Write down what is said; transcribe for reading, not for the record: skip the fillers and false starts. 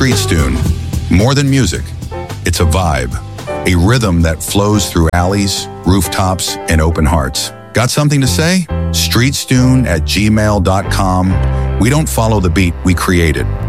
Streetstune. More than music, it's a vibe, a rhythm that flows through alleys, rooftops, and open hearts. Got something to say? Streetstune@gmail.com. We don't follow the beat, we create it.